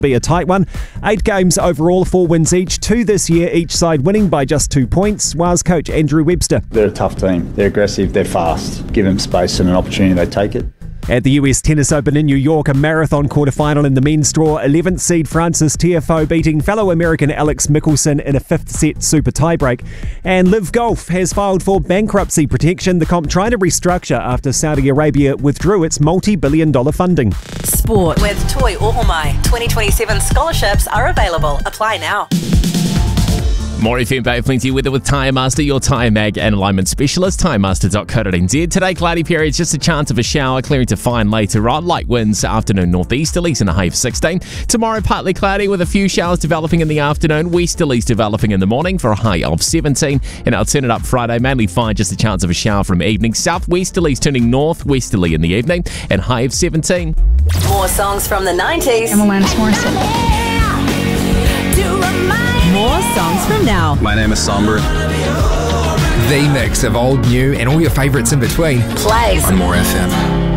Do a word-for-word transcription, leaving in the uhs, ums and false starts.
Be a tight one. Eight games overall, four wins each, two this year, each side winning by just two points. Wales coach Andrew Webster. They're a tough team. They're aggressive, they're fast. Give them space and an opportunity, they take it. At the U S Tennis Open in New York, a marathon quarterfinal in the men's draw, eleventh seed Francis Tiafoe beating fellow American Alex Mickelson in a fifth set super tiebreak. And Live Golf has filed for bankruptcy protection, the comp trying to restructure after Saudi Arabia withdrew its multi-billion dollar funding. Sport with Toi Ohomai. twenty twenty-seven scholarships are available. Apply now. More F M Bay Plenty weather with Tyre Master, your tyre mag and alignment specialist, tyre master dot co dot n z. Today, cloudy periods, just a chance of a shower, clearing to fine later on. Light winds, afternoon northeasterlies and a high of sixteen. Tomorrow, partly cloudy with a few showers developing in the afternoon, westerlies developing in the morning for a high of seventeen. And I'll turn it up Friday, mainly fine, just a chance of a shower from evening. Southwesterlies turning northwesterly in the evening and high of seventeen. More songs from the nineties. I'm Alanis Morissette. More songs from now. My name is Somber. The mix of old, new, and all your favourites in between. Plays On More F M.